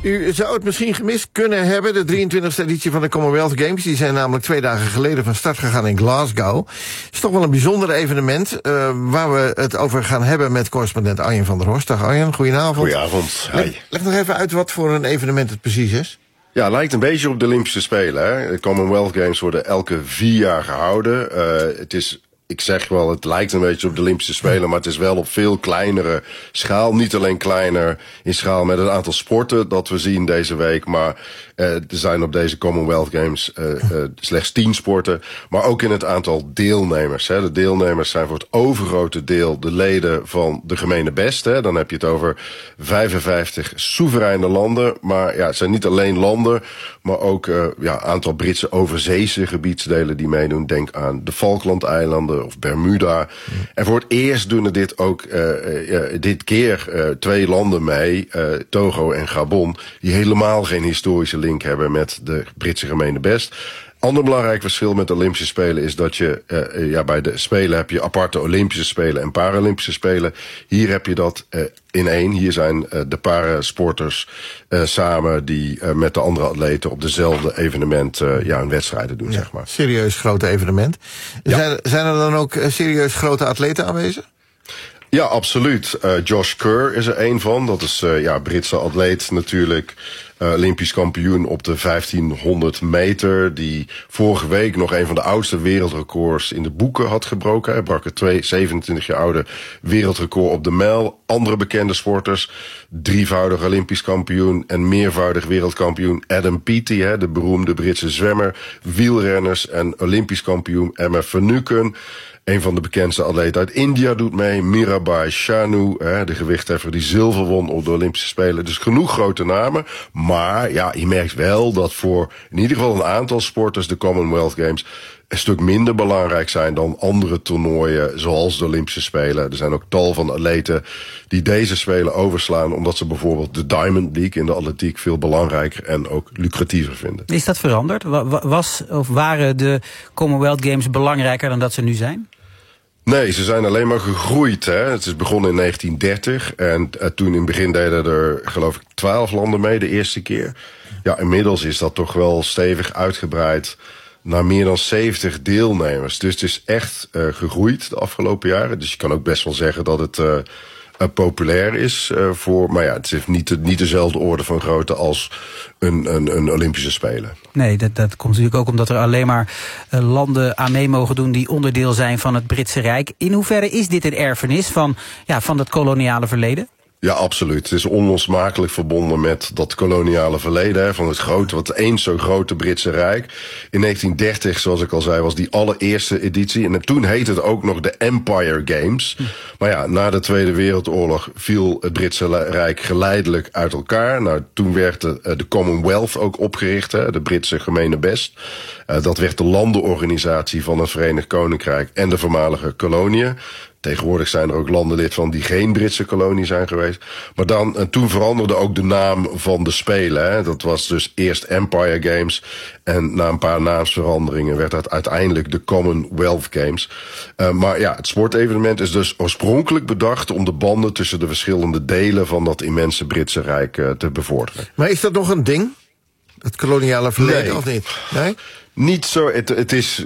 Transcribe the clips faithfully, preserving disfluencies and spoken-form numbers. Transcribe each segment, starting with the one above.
U zou het misschien gemist kunnen hebben, de drieëntwintigste editie van de Commonwealth Games. Die zijn namelijk twee dagen geleden van start gegaan in Glasgow. Het is toch wel een bijzonder evenement, uh, waar we het over gaan hebben met correspondent Arjen van der Horst. Dag Arjen, goedenavond. Goedenavond. Leg, leg nog even uit wat voor een evenement het precies is. Ja, het lijkt een beetje op de Olympische Spelen. Hè? De Commonwealth Games worden elke vier jaar gehouden. Uh, het is... Ik zeg wel, het lijkt een beetje op de Olympische Spelen, maar het is wel op veel kleinere schaal. Niet alleen kleiner in schaal met het aantal sporten dat we zien deze week, maar uh, er zijn op deze Commonwealth Games uh, uh, slechts tien sporten. Maar ook in het aantal deelnemers. Hè. De deelnemers zijn voor het overgrote deel de leden van de gemene best. Hè. Dan heb je het over vijfenvijftig soevereine landen. Maar ja, het zijn niet alleen landen, maar ook een uh, ja, aantal Britse overzeese gebiedsdelen die meedoen. Denk aan de Falklandeilanden of Bermuda. Mm. En voor het eerst doen er dit ook uh, uh, dit keer uh, twee landen mee, uh, Togo en Gabon, die helemaal geen historische link hebben met de Britse gemene best. Ander belangrijk verschil met de Olympische Spelen is dat je, uh, ja, bij de Spelen heb je aparte Olympische Spelen en Paralympische Spelen. Hier heb je dat uh, in één. Hier zijn uh, de parasporters uh, samen die uh, met de andere atleten op dezelfde evenement uh, ja, hun wedstrijden doen, ja, zeg maar. Serieus grote evenement. Ja. Zijn, zijn er dan ook uh, serieus grote atleten aanwezig? Ja, absoluut. Uh, Josh Kerr is er één van. Dat is uh, ja, Britse atleet natuurlijk. Uh, Olympisch kampioen op de vijftienhonderd meter. Die vorige week nog een van de oudste wereldrecords in de boeken had gebroken. Hij brak het twee, zevenentwintig jaar oude wereldrecord op de mijl. Andere bekende sporters. Drievoudig Olympisch kampioen en meervoudig wereldkampioen Adam Peaty. Hè, de beroemde Britse zwemmer. Wielrenners en Olympisch kampioen Emma Vernuken. Een van de bekendste atleten uit India doet mee. Mirabai Chanu, hè, de gewichtheffer die zilver won op de Olympische Spelen. Dus genoeg grote namen. Maar ja, je merkt wel dat voor in ieder geval een aantal sporters de Commonwealth Games een stuk minder belangrijk zijn dan andere toernooien zoals de Olympische Spelen. Er zijn ook tal van atleten die deze Spelen overslaan omdat ze bijvoorbeeld de Diamond League in de atletiek veel belangrijker en ook lucratiever vinden. Is dat veranderd? Was of waren de Commonwealth Games belangrijker dan dat ze nu zijn? Nee, ze zijn alleen maar gegroeid. Hè. Het is begonnen in negentien dertig en uh, toen in het begin deden er geloof ik twaalf landen mee de eerste keer. Ja, inmiddels is dat toch wel stevig uitgebreid naar meer dan zeventig deelnemers. Dus het is echt uh, gegroeid de afgelopen jaren. Dus je kan ook best wel zeggen dat het uh, uh, populair is uh, voor. Maar ja, het is niet, de, niet dezelfde orde van grootte als een, een, een Olympische Spelen. Nee, dat, dat komt natuurlijk ook omdat er alleen maar uh, landen aan mee mogen doen die onderdeel zijn van het Britse Rijk. In hoeverre is dit een erfenis van, ja, van dat koloniale verleden? Ja, absoluut. Het is onlosmakelijk verbonden met dat koloniale verleden, hè, van het grote, wat eens zo grote Britse Rijk. In negentien dertig, zoals ik al zei, was die allereerste editie. En toen heette het ook nog de Empire Games. Hm. Maar ja, na de Tweede Wereldoorlog viel het Britse Rijk geleidelijk uit elkaar. Nou, toen werd de, de Commonwealth ook opgericht, hè, de Britse gemene best. Uh, dat werd de landenorganisatie van het Verenigd Koninkrijk en de voormalige koloniën. Tegenwoordig zijn er ook landen lid van die geen Britse kolonie zijn geweest. Maar dan, en toen veranderde ook de naam van de Spelen. Hè. Dat was dus eerst Empire Games. En na een paar naamsveranderingen werd dat uiteindelijk de Commonwealth Games. Uh, maar ja, het sportevenement is dus oorspronkelijk bedacht om de banden tussen de verschillende delen van dat immense Britse Rijk uh, te bevorderen. Maar is dat nog een ding? Het koloniale verleden, nee. Of niet? Nee? Niet zo, het, het is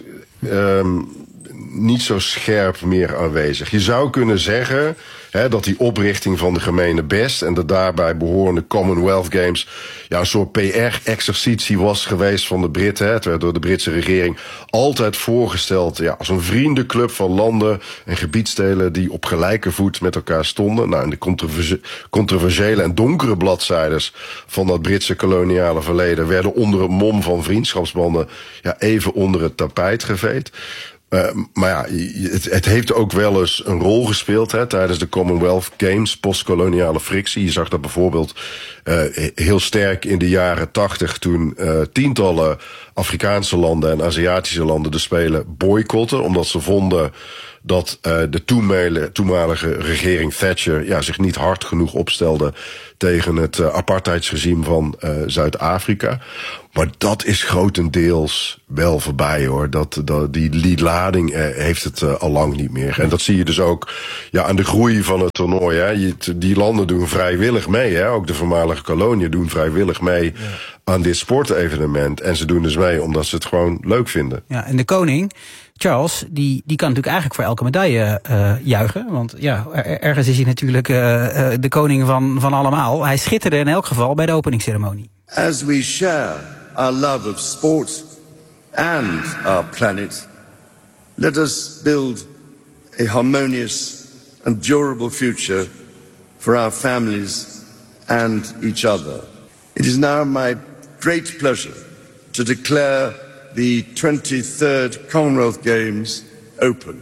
um, niet zo scherp meer aanwezig. Je zou kunnen zeggen hè, dat die oprichting van de gemene best en de daarbij behorende Commonwealth Games ja, een soort P R-exercitie was geweest van de Britten. Hè. Het werd door de Britse regering altijd voorgesteld ja, als een vriendenclub van landen en gebiedsdelen die op gelijke voet met elkaar stonden. Nou, in de controverse- controversiële en donkere bladzijdes van dat Britse koloniale verleden werden onder het mom van vriendschapsbanden ja, even onder het tapijt geveed. Uh, maar ja, het, het heeft ook wel eens een rol gespeeld hè, tijdens de Commonwealth Games, postkoloniale frictie. Je zag dat bijvoorbeeld uh, heel sterk in de jaren tachtig toen uh, tientallen Afrikaanse landen en Aziatische landen de Spelen boycotten, omdat ze vonden dat uh, de toenmalige, toenmalige regering Thatcher ja, zich niet hard genoeg opstelde tegen het uh, apartheidsregime van uh, Zuid-Afrika. Maar dat is grotendeels wel voorbij, hoor. Dat, dat, die, die lading uh, heeft het uh, al lang niet meer. En dat zie je dus ook ja, aan de groei van het toernooi. Hè. Je, die landen doen vrijwillig mee. Hè. Ook de voormalige koloniën doen vrijwillig mee ja. aan dit sportevenement. En ze doen dus mee omdat ze het gewoon leuk vinden. Ja, en de koning, Charles, die, die kan natuurlijk eigenlijk voor elke medaille uh, juichen. Want ja, er, ergens is hij natuurlijk uh, uh, de koning van, van allemaal. Hij schitterde in elk geval bij de openingsceremonie. As we share our love of sport and our planet, let us build a harmonious and durable future for our families and each other. It is now my great pleasure to declare the twenty-third Commonwealth Games open.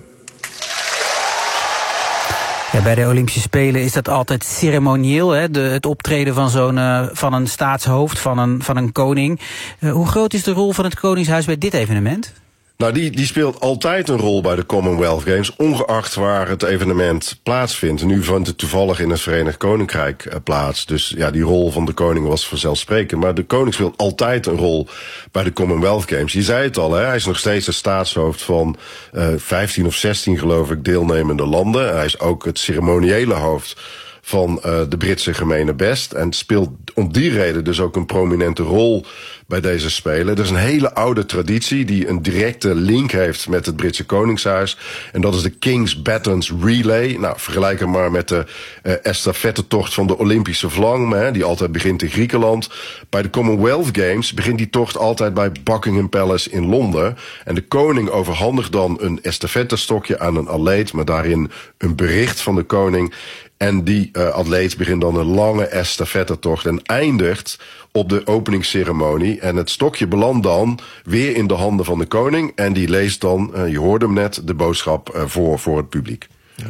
Ja, bij de Olympische Spelen is dat altijd ceremonieel, hè? De, het optreden van zo'n uh, van een staatshoofd, van een, van een koning. Uh, hoe groot is de rol van het Koningshuis bij dit evenement? Nou, die, die speelt altijd een rol bij de Commonwealth Games, ongeacht waar het evenement plaatsvindt. Nu vindt het toevallig in het Verenigd Koninkrijk uh, plaats. Dus ja, die rol van de koning was vanzelfsprekend. Maar de koning speelt altijd een rol bij de Commonwealth Games. Je zei het al, hè, hij is nog steeds het staatshoofd van uh, vijftien of zestien, geloof ik, deelnemende landen. Hij is ook het ceremoniële hoofd van uh, de Britse gemene best. En speelt om die reden dus ook een prominente rol bij deze Spelen. Er is een hele oude traditie die een directe link heeft met het Britse Koningshuis. En dat is de King's Batons Relay. Nou, vergelijk hem maar met de uh, estafettetocht van de Olympische vlag, hè, die altijd begint in Griekenland. Bij de Commonwealth Games begint die tocht altijd bij Buckingham Palace in Londen. En de koning overhandigt dan een estafettestokje aan een atleet, maar daarin een bericht van de koning. En die uh, atleet begint dan een lange estafettetocht en eindigt op de openingsceremonie. En het stokje belandt dan weer in de handen van de koning. En die leest dan, uh, je hoorde hem net, de boodschap uh, voor, voor het publiek. Ja.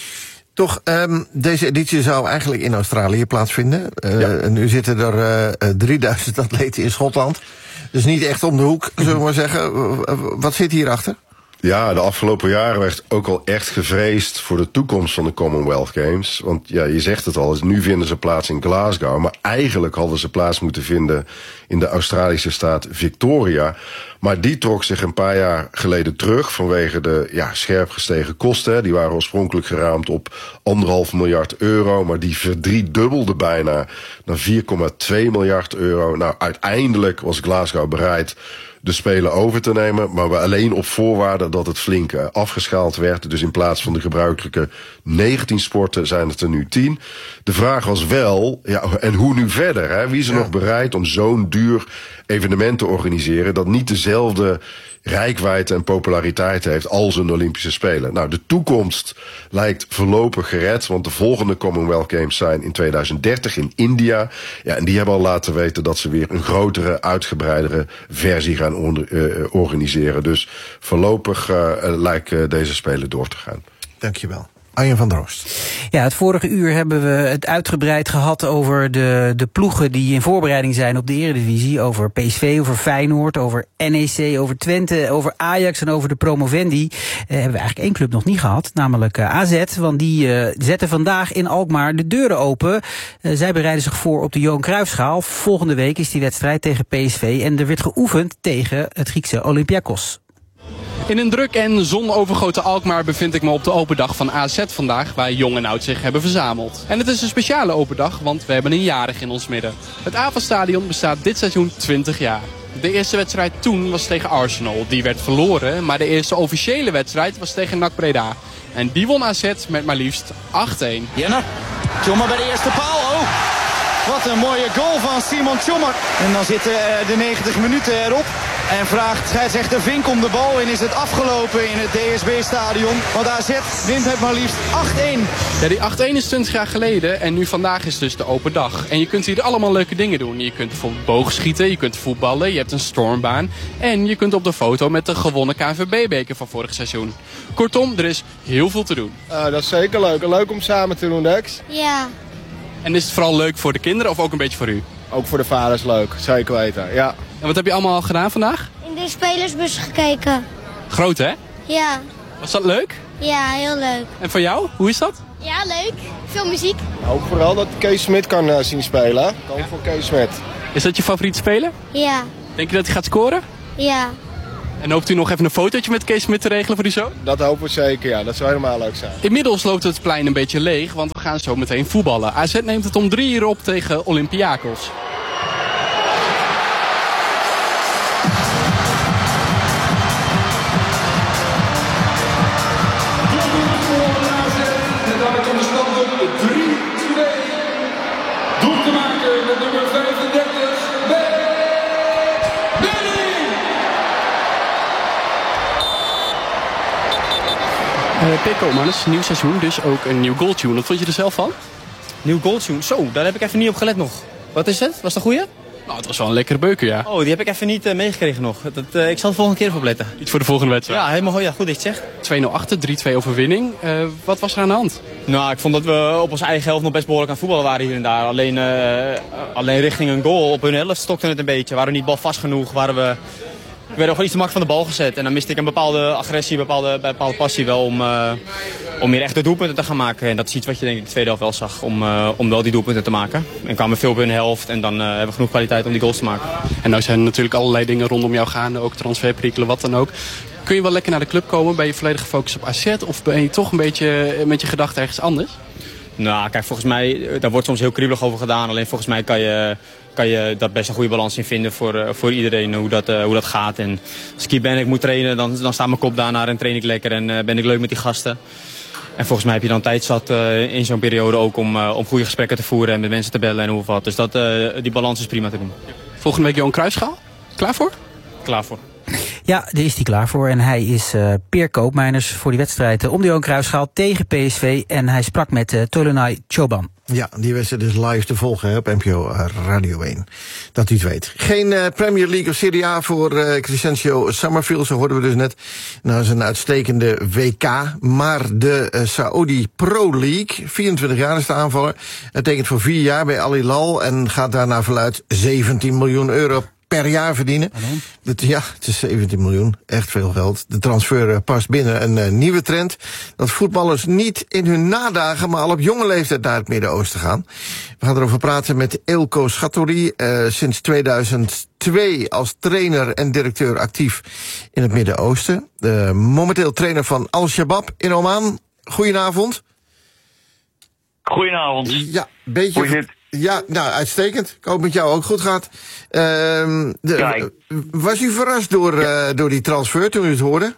Toch, um, deze editie zou eigenlijk in Australië plaatsvinden. Uh, ja. Nu zitten er uh, drieduizend atleten in Schotland. Dus niet echt om de hoek, zullen we maar zeggen. Wat zit hierachter? Ja, de afgelopen jaren werd ook al echt gevreesd voor de toekomst van de Commonwealth Games. Want ja, je zegt het al, nu vinden ze plaats in Glasgow. Maar eigenlijk hadden ze plaats moeten vinden in de Australische staat Victoria. Maar die trok zich een paar jaar geleden terug vanwege de ja, scherp gestegen kosten. Die waren oorspronkelijk geraamd op anderhalf miljard euro. Maar die verdriedubbelde bijna naar vier komma twee miljard euro. Nou, uiteindelijk was Glasgow bereid de Spelen over te nemen, maar we alleen op voorwaarde dat het flink uh, afgeschaald werd. Dus in plaats van de gebruikelijke negentien sporten zijn het er nu tien. De vraag was wel, ja, en hoe nu verder? Hè? Wie is er ja. nog bereid om zo'n duur evenement te organiseren dat niet dezelfde reikwijdte en populariteit heeft als een Olympische Spelen? Nou, de toekomst lijkt voorlopig gered, want de volgende Commonwealth Games zijn in tweeduizend dertig in India. Ja, en die hebben al laten weten dat ze weer een grotere, uitgebreidere versie gaan onder, uh, organiseren. Dus voorlopig uh, lijken deze Spelen door te gaan. Dankjewel. Arjen van der Horst. Ja, het vorige uur hebben we het uitgebreid gehad over de, de ploegen die in voorbereiding zijn op de Eredivisie. Over P S V, over Feyenoord, over N E C, over Twente, over Ajax en over de promovendi. Uh, hebben we eigenlijk één club nog niet gehad, namelijk uh, A Z. Want die uh, zetten vandaag in Alkmaar de deuren open. Uh, zij bereiden zich voor op de Johan Cruijffschaal. Volgende week is die wedstrijd tegen P S V en er werd geoefend tegen het Griekse Olympiakos. In een druk en zonovergoten Alkmaar bevind ik me op de open dag van A Z vandaag, waar jong en oud zich hebben verzameld. En het is een speciale open dag, want we hebben een jarig in ons midden. Het AVA-stadion bestaat dit seizoen twintig jaar. De eerste wedstrijd toen was tegen Arsenal. Die werd verloren, maar de eerste officiële wedstrijd was tegen N A C Breda. En die won A Z met maar liefst acht-een. Jenner, Tjommer bij de eerste paal. Oh, wat een mooie goal van Simon Tjommer. En dan zitten de negentig minuten erop. En vraagt scheidsrechter Vink om de bal en is het afgelopen in het D S B-stadion. Want A Z wint het maar liefst acht-een. Ja, die acht-een is twintig jaar geleden en nu vandaag is dus de open dag. En je kunt hier allemaal leuke dingen doen. Je kunt bijvoorbeeld boogschieten, je kunt voetballen, je hebt een stormbaan. En je kunt op de foto met de gewonnen K N V B-beker van vorig seizoen. Kortom, er is heel veel te doen. Uh, dat is zeker leuk. Leuk om samen te doen, Dex. Ja. En is het vooral leuk voor de kinderen of ook een beetje voor u? Ook voor de vaders leuk, zeker weten, ja. En wat heb je allemaal gedaan vandaag? In de spelersbus gekeken. Groot, hè? Ja. Was dat leuk? Ja, heel leuk. En voor jou, hoe is dat? Ja, leuk. Veel muziek. Ook vooral dat Kees Smit kan uh, zien spelen. Kom voor Kees Smit. Is dat je favoriete speler? Ja. Denk je dat hij gaat scoren? Ja. En hoopt u nog even een fotootje met Kees Smit te regelen voor die zoon? Dat hopen we zeker, ja. Dat zou helemaal leuk zijn. Inmiddels loopt het plein een beetje leeg, want we gaan zo meteen voetballen. A Z neemt het om drie uur op tegen Olympiakos. En daar komt de stand op drie twee. Doel te maken met nummer vijfendertig. Uh, Pico, man, het is een nieuw seizoen, dus ook een nieuw goaltune. Wat vond je er zelf van? Nieuw goaltune? Zo, daar heb ik even niet op gelet nog. Wat is het? Was dat een goeie? Nou, het was wel een lekkere beuker, ja. Oh, die heb ik even niet uh, meegekregen nog. Dat, uh, ik zal de volgende keer even opletten. Iets voor de volgende wedstrijd. Ja, helemaal goed. Ja, goed dat je het zegt. twee nul achter, drie twee overwinning. Uh, wat was er aan de hand? Nou, ik vond dat we op onze eigen helft nog best behoorlijk aan voetballen waren hier en daar. Alleen, uh, alleen richting een goal op hun helft stokte het een beetje. Waren we niet balvast genoeg, waren we... We werden gewoon iets te makkelijk van de bal gezet. En dan miste ik een bepaalde agressie, een bepaalde, bepaalde passie wel om, uh, om hier echt de doelpunten te gaan maken. En dat is iets wat je denk ik de tweede helft wel zag, om, uh, om wel die doelpunten te maken. En kwamen veel op hun helft en dan uh, hebben we genoeg kwaliteit om die goals te maken. En nou zijn er natuurlijk allerlei dingen rondom jou gaande, ook transferperikelen, wat dan ook. Kun je wel lekker naar de club komen? Ben je volledig gefocust op A Z of ben je toch een beetje met je gedachten ergens anders? Nou, kijk, volgens mij, daar wordt soms heel kriebelig over gedaan. Alleen volgens mij kan je, kan je daar best een goede balans in vinden voor, uh, voor iedereen, hoe dat, uh, hoe dat gaat. En als ik hier ben en ik moet trainen, dan, dan staat mijn kop daarnaar en train ik lekker en uh, ben ik leuk met die gasten. En volgens mij heb je dan tijd zat uh, in zo'n periode ook om, uh, om goede gesprekken te voeren en met mensen te bellen en hoe of wat. Dus dat, uh, die balans is prima te doen. Volgende week Johan Cruijffschaal. Klaar voor? Klaar voor. Ja, daar is hij klaar voor. En hij is uh, Peer Koopmeiners voor die wedstrijd uh, om de Johan Cruijffschaal tegen P S V. En hij sprak met uh, Tolunay Choban. Ja, die wedstrijd is live te volgen hè, op N P O Radio één. Dat u het weet. Geen uh, Premier League of Serie A voor uh, Crescencio Summerfield, zo hoorden we dus net. Nou, is een uitstekende W K. Maar de uh, Saudi Pro League, vierentwintig jaar is de aanvaller. Het tekent voor vier jaar bij Al Hilal en gaat daarna verluid zeventien miljoen euro per jaar verdienen. Het, ja, het is zeventien miljoen. Echt veel geld. De transfer uh, past binnen een uh, nieuwe trend. Dat voetballers niet in hun nadagen, maar al op jonge leeftijd naar het Midden-Oosten gaan. We gaan erover praten met Eelco Schattori. Uh, sinds tweeduizend twee als trainer en directeur actief in het Midden-Oosten. Uh, momenteel trainer van Al-Shabaab in Oman. Goedenavond. Goedenavond. Ja, beetje. Hoe is het? Ja, nou, uitstekend. Ik hoop met jou ook goed gaat. Uh, de, ja, was u verrast door, uh, door die transfer toen u het hoorde?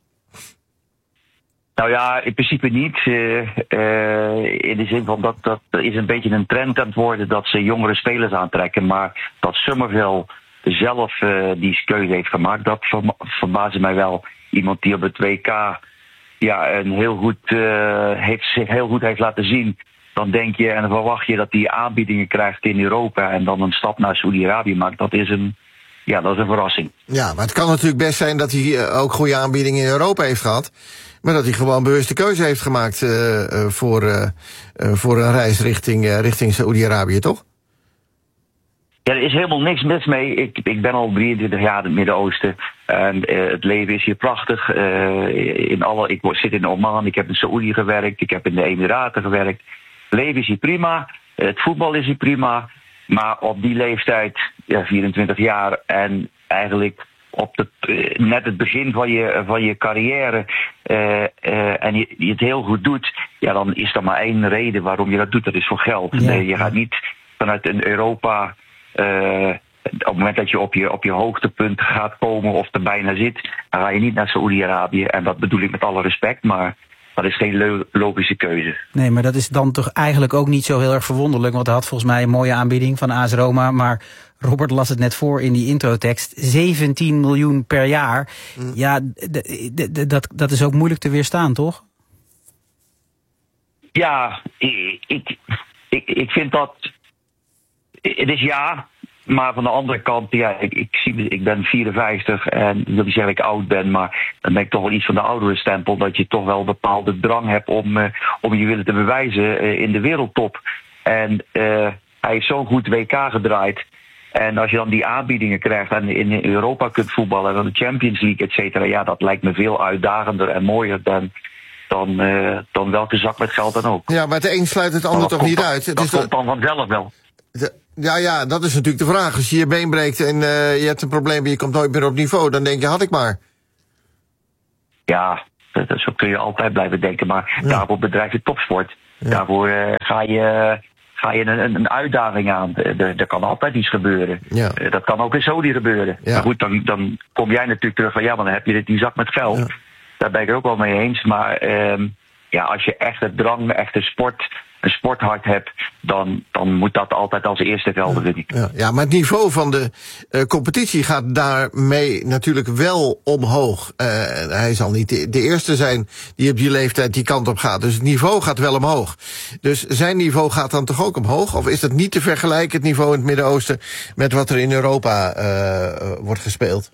Nou ja, in principe niet. Uh, uh, in de zin van dat dat is een beetje een trend aan het worden dat ze jongere spelers aantrekken. Maar dat Summerville zelf uh, die keuze heeft gemaakt, dat verba- verbaasde mij wel. Iemand die op het W K ja, een heel goed, uh, heeft, zich heel goed heeft laten zien. Dan denk je en dan verwacht je dat hij aanbiedingen krijgt in Europa en dan een stap naar Saudi-Arabië maakt. Dat is een, ja, dat is een verrassing. Ja, maar het kan natuurlijk best zijn dat hij ook goede aanbiedingen in Europa heeft gehad. Maar dat hij gewoon bewust de keuze heeft gemaakt uh, uh, voor, uh, uh, voor een reis richting, uh, richting Saudi-Arabië, toch? Ja, er is helemaal niks mis mee. Ik, ik ben al drieëntwintig jaar in het Midden-Oosten. En uh, het leven is hier prachtig. Uh, in alle, ik zit in Oman, ik heb in Saoedi gewerkt, ik heb in de Emiraten gewerkt. Het leven is hier prima, het voetbal is hier prima. Maar op die leeftijd, ja, vierentwintig jaar en eigenlijk op de, uh, net het begin van je, van je carrière uh, uh, en je, je het heel goed doet, ja, dan is er maar één reden waarom je dat doet. Dat is voor geld. Ja. Uh, je gaat niet vanuit een Europa, uh, op het moment dat je op je, op je hoogtepunt gaat komen of er bijna zit, dan ga je niet naar Saoedi-Arabië. En dat bedoel ik met alle respect, maar dat is geen lo- logische keuze. Nee, maar dat is dan toch eigenlijk ook niet zo heel erg verwonderlijk, want hij had volgens mij een mooie aanbieding van A S Roma, maar Robert las het net voor in die introtekst, zeventien miljoen per jaar. Mm. Ja, d- d- d- dat, dat is ook moeilijk te weerstaan, toch? Ja, ik, ik, ik, ik vind dat, het is ja, maar van de andere kant, ja, ik, ik, zie, ik ben vierenvijftig en ik wil niet zeggen dat ik oud ben, maar dan ben ik toch wel iets van de oudere stempel, dat je toch wel een bepaalde drang hebt om, uh, om je willen te bewijzen uh, in de wereldtop. En uh, hij heeft zo'n goed W K gedraaid. En als je dan die aanbiedingen krijgt en in Europa kunt voetballen, dan de Champions League, et cetera, ja, dat lijkt me veel uitdagender en mooier dan, dan, uh, dan welke zak met geld dan ook. Ja, maar het een sluit het ander toch niet dan, uit? Het dat is komt dan vanzelf wel. De, ja, ja, dat is natuurlijk de vraag. Als je je been breekt en uh, je hebt een probleem en je komt nooit meer op niveau, dan denk je, had ik maar. Ja, dat, zo kun je altijd blijven denken. Maar ja. daarvoor bedrijf je topsport. Ja. Daarvoor uh, ga je... Ga je een, een uitdaging aan. Er, er kan altijd iets gebeuren. Ja. Dat kan ook in Saudi gebeuren. Ja. Maar goed, dan, dan kom jij natuurlijk terug van ja, maar dan heb je die zak met geld. Ja. Daar ben ik er ook wel mee eens. Maar um, ja, als je echt het drang, echt een sport, een sporthart hebt, dan, dan moet dat altijd als eerste gelden, vind ik. Ja, ja, maar het niveau van de uh, competitie gaat daarmee natuurlijk wel omhoog. Uh, hij zal niet de, de eerste zijn die op die leeftijd die kant op gaat. Dus het niveau gaat wel omhoog. Dus zijn niveau gaat dan toch ook omhoog? Of is dat niet te vergelijken, het niveau in het Midden-Oosten, met wat er in Europa uh, wordt gespeeld?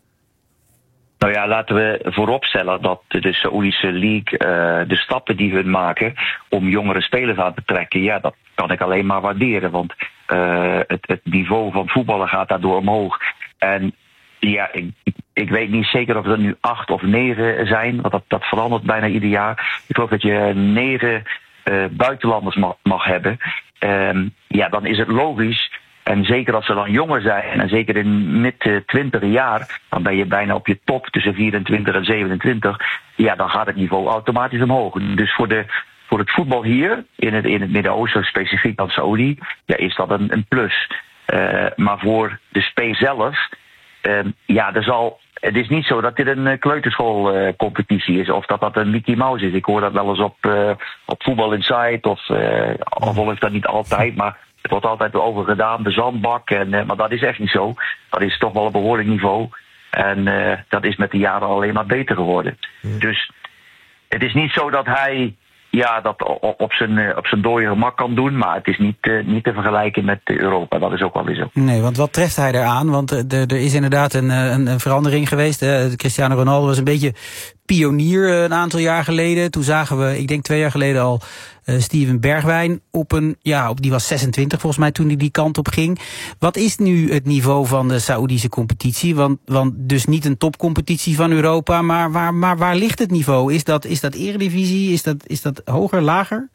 Nou ja, laten we vooropstellen dat de Saoedische League, uh, de stappen die hun maken om jongere spelers aan te trekken, ja, dat kan ik alleen maar waarderen. Want uh, het, het niveau van voetballen gaat daardoor omhoog. En ja, ik, ik weet niet zeker of er nu acht of negen zijn, want dat, dat verandert bijna ieder jaar. Ik geloof dat je negen uh, buitenlanders mag, mag hebben. Um, ja, dan is het logisch. En zeker als ze dan jonger zijn, en zeker in mid-twintig jaar, dan ben je bijna op je top tussen vierentwintig en zevenentwintig. Ja, dan gaat het niveau automatisch omhoog. Dus voor, de, voor het voetbal hier, in het, in het Midden-Oosten, specifiek dan Saudi, ja, is dat een, een plus. Uh, maar voor de spe zelf, uh, ja, er zal... Het is niet zo dat dit een kleuterschoolcompetitie uh, is, of dat dat een Mickey Mouse is. Ik hoor dat wel eens op, uh, op Voetbal Inside, of uh, al volg ik dat niet altijd, maar... Het wordt altijd over gedaan, de zandbak. En, uh, maar dat is echt niet zo. Dat is toch wel een behoorlijk niveau. En uh, dat is met de jaren alleen maar beter geworden. Ja. Dus het is niet zo dat hij ja, dat op zijn, op zijn dode gemak kan doen. Maar het is niet, uh, niet te vergelijken met Europa. Dat is ook wel weer zo. Nee, want wat treft hij eraan? Want uh, er, er is inderdaad een, een, een verandering geweest. Hè. Cristiano Ronaldo was een beetje pionier uh, een aantal jaar geleden. Toen zagen we, ik denk twee jaar geleden al, uh, Steven Bergwijn op een, ja, op, die was zesentwintig volgens mij toen hij die kant op ging. Wat is nu het niveau van de Saoedische competitie? Want, want dus niet een topcompetitie van Europa, maar waar, maar waar ligt het niveau? Is dat, is dat eredivisie? Is dat, is dat hoger, lager?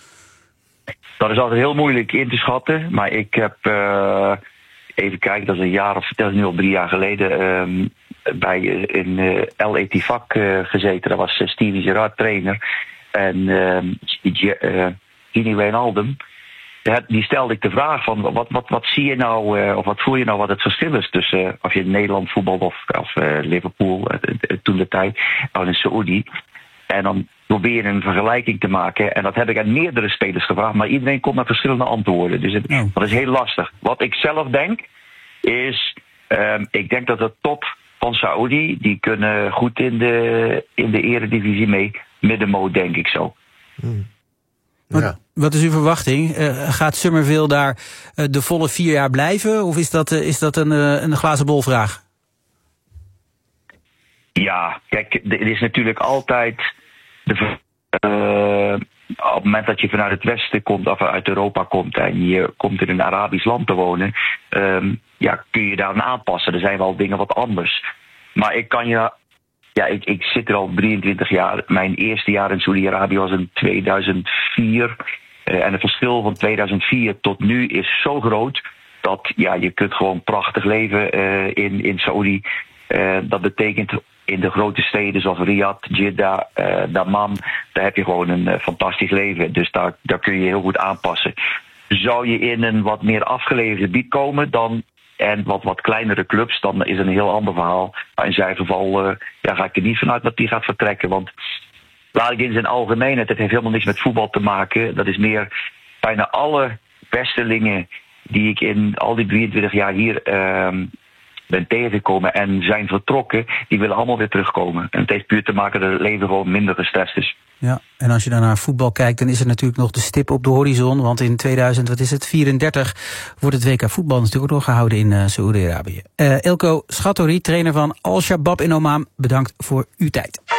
Dat is altijd heel moeilijk in te schatten, maar ik heb, uh, even kijken, dat is een jaar of, dat is nu al drie jaar geleden, um, bij uh, in uh, El Etifak uh, gezeten. Daar was uh, Steven Gerrard trainer. En uh, Gini Wijnaldum, die stelde ik de vraag van wat, wat, wat zie je nou, uh, of wat voel je nou wat het verschil is tussen uh, of je in Nederland voetbalt of, of uh, Liverpool, uh, uh, toen de tijd, of in Saoedi. En dan probeer je een vergelijking te maken. En dat heb ik aan meerdere spelers gevraagd, maar iedereen komt met verschillende antwoorden. Dus het, ja. dat is heel lastig. Wat ik zelf denk, is, uh, ik denk dat de top van Saudi, die kunnen goed in de, in de eredivisie mee. Middenmoot, denk ik zo. Hmm. Ja. Wat, wat is uw verwachting? Uh, gaat Summerville daar uh, de volle vier jaar blijven? Of is dat, uh, is dat een, uh, een glazen bol vraag? Ja, kijk, het is natuurlijk altijd... De, uh, op het moment dat je vanuit het westen komt, of uit Europa komt, en je komt in een Arabisch land te wonen, um, ja, kun je daar aan aanpassen. Er zijn wel dingen wat anders. Maar ik kan je... Ja, ik, ik zit er al drieëntwintig jaar. Mijn eerste jaar in Saudi-Arabië was in tweeduizend vier. Uh, en het verschil van tweeduizend vier tot nu is zo groot dat ja, je kunt gewoon prachtig leven uh, in, in Saudi. Uh, dat betekent in de grote steden zoals Riyadh, Jeddah, uh, Dammam, daar heb je gewoon een uh, fantastisch leven. Dus daar, daar kun je heel goed aanpassen. Zou je in een wat meer afgelegen gebied komen, dan... En wat, wat kleinere clubs, dan is het een heel ander verhaal. Maar in zijn geval uh, ja, ga ik er niet vanuit dat die gaat vertrekken. Want laat ik in zijn algemeenheid, het heeft helemaal niks met voetbal te maken. Dat is meer bijna alle westerlingen die ik in al die drieëntwintig jaar hier uh, ben tegengekomen en zijn vertrokken, die willen allemaal weer terugkomen. En het heeft puur te maken dat het leven gewoon minder gestrest is. Ja, en als je dan naar voetbal kijkt, dan is er natuurlijk nog de stip op de horizon. Want in tweeduizend, wat is het, vierendertig wordt het W K voetbal natuurlijk ook nog gehouden in uh, Saoedi-Arabië. Uh, Eelco Schattori, trainer van Al Shabab in Oman, bedankt voor uw tijd.